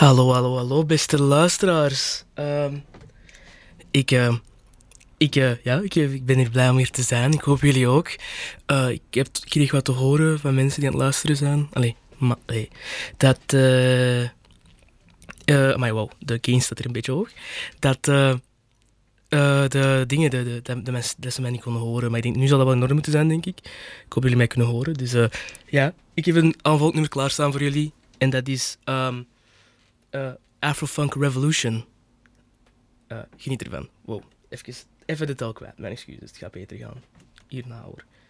Hallo, hallo, hallo, beste luisteraars. Ik ben hier blij om hier te zijn. Ik hoop jullie ook. Ik kreeg wat te horen van mensen die aan het luisteren zijn. Dat... maar wow, de gain staat er een beetje hoog. Dat de dingen, de mensen, dat ze mij niet konden horen. Maar ik denk, nu zal dat wel in orde moeten zijn, denk ik. Ik hoop jullie mij kunnen horen. Dus ja, ik heb een aanvolgnummer klaarstaan voor jullie. En dat is Afrofunk Revolution. Geniet ervan. Wow, even de tel kwijt. Mijn excuses, het gaat beter gaan. Hierna hoor.